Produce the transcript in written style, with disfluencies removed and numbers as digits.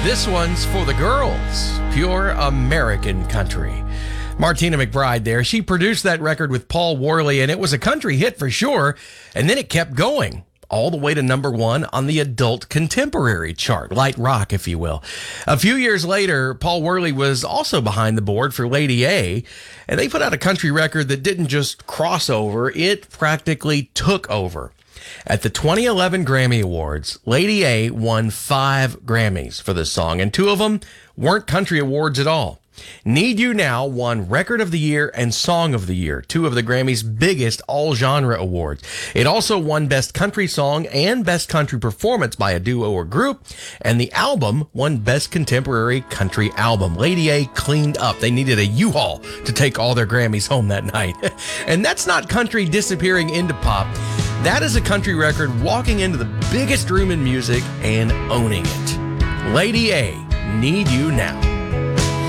This one's for the girls. Pure American country. Martina McBride there. She produced that record with Paul Worley, and it was a country hit for sure. And then it kept going all the way to number one on the adult contemporary chart, light rock, if you will. A few years later, Paul Worley was also behind the board for Lady A, and they put out a country record that didn't just cross over, it practically took over. At the 2011 Grammy Awards, Lady A won 5 Grammys for this song, and 2 of them weren't country awards at all. Need You Now won Record of the Year and Song of the Year, 2 of the Grammys' biggest all-genre awards. It also won Best Country Song and Best Country Performance by a duo or group, and the album won Best Contemporary Country Album. Lady A cleaned up. They needed a U-Haul to take all their Grammys home that night. And that's not country disappearing into pop. That is a country record walking into the biggest room in music and owning it. Lady A, Need You Now.